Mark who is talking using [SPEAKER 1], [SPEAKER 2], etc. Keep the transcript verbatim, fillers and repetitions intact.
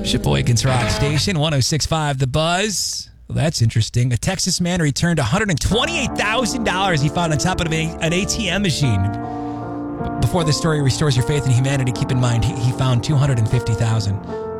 [SPEAKER 1] Sheboygan's Rock Station, one oh six point five The Buzz. Well, that's interesting. A Texas man returned one hundred twenty-eight thousand dollars he found on top of an A T M machine. Before this story restores your faith in humanity, keep in mind he, he found two hundred fifty thousand dollars.